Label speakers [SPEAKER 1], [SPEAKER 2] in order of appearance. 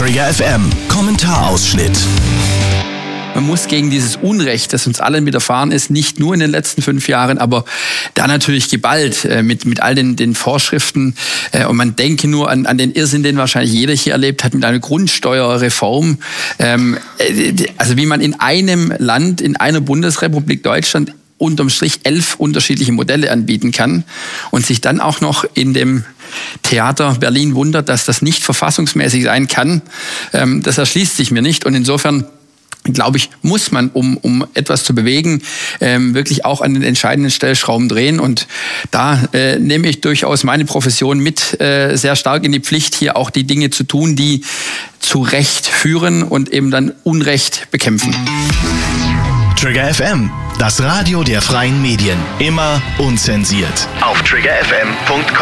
[SPEAKER 1] Trigger FM Kommentarausschnitt.
[SPEAKER 2] Man muss gegen dieses Unrecht, das uns allen widerfahren ist, nicht nur in den letzten 5 Jahren, aber da natürlich geballt mit all den Vorschriften. Und man denke nur an den Irrsinn, den wahrscheinlich jeder hier erlebt hat, mit einer Grundsteuerreform. Also wie man in einem Land, in einer Bundesrepublik Deutschland unterm Strich 11 unterschiedliche Modelle anbieten kann und sich dann auch noch in dem Theater Berlin wundert, dass das nicht verfassungsmäßig sein kann. Das erschließt sich mir nicht. Und insofern glaube ich, muss man, um etwas zu bewegen, wirklich auch an den entscheidenden Stellschrauben drehen. Und da nehme ich durchaus meine Profession mit sehr stark in die Pflicht, hier auch die Dinge zu tun, die zu Recht führen und eben dann Unrecht bekämpfen.
[SPEAKER 1] Trigger FM, das Radio der freien Medien. Immer unzensiert. Auf triggerfm.com.